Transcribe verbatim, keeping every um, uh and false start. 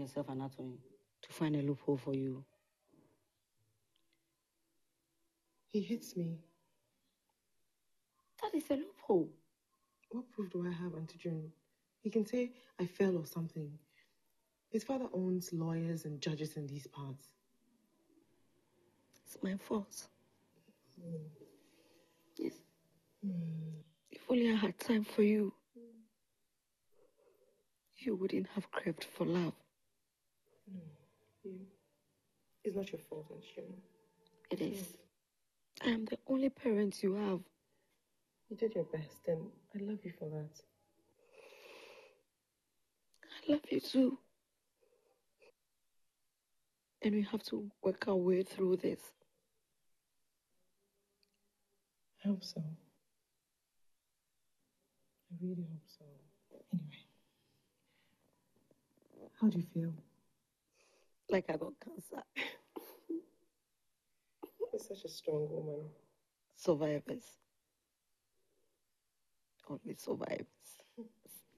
yourself an attorney to find a loophole for you. He hits me. That is a loophole. What proof do I have, Auntie June? He can say I fell or something. His father owns lawyers and judges in these parts. It's my fault. Mm. Yes. Mm. If only I had time for you, you wouldn't have craved for love. No, you. It's not your fault, Auntie June. It is. I am the only parent you have. You did your best, and I love you for that. I love you too. And we have to work our way through this. I hope so. I really hope so. Anyway, how do you feel? Like I got cancer. You're such a strong woman. Survivors. Only survivors.